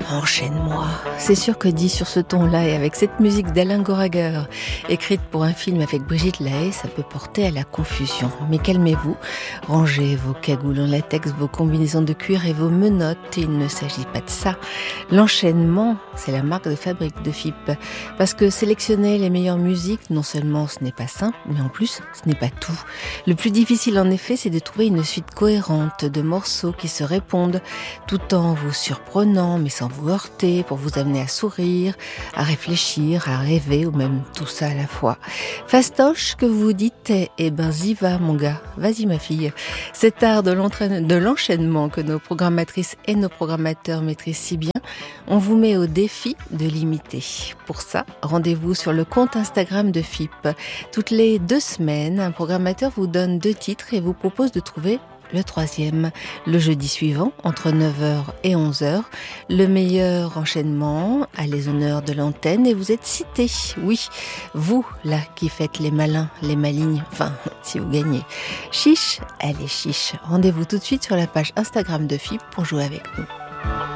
Enchaîne-moi. C'est sûr que dit sur ce ton-là et avec cette musique d'Alain Goraguer, écrite pour un film avec Brigitte Lahaie, ça peut porter à la confusion. Mais calmez-vous, rangez vos cagoules en latex, vos combinaisons de cuir et vos menottes. Il ne s'agit pas de ça. L'enchaînement, c'est la marque de fabrique de FIP. Parce que sélectionner les meilleures musiques, non seulement ce n'est pas simple, mais en plus, ce n'est pas tout. Le plus difficile en effet, c'est de trouver une suite cohérente de morceaux qui se répondent, tout en vous surprenant, mais sans vous heurter, pour vous amener à sourire, à réfléchir, à rêver, ou même tout ça à la fois. Fastoche, que vous dites, eh ben y va mon gars, vas-y ma fille. Cet art de l'enchaînement que nos programmatrices et nos programmateurs maîtrisent si bien, on vous met au défi de l'imiter. Pour ça, rendez-vous sur le compte Instagram de FIP. Toutes les 2 semaines, un programmateur vous donne 2 titres et vous propose de trouver le 3e, le jeudi suivant, entre 9h et 11h. Le meilleur enchaînement a les honneurs de l'antenne et vous êtes cité. Oui, vous, là, qui faites les malins, les malignes, enfin, si vous gagnez. Chiche, allez chiche. Rendez-vous tout de suite sur la page Instagram de FIP pour jouer avec nous.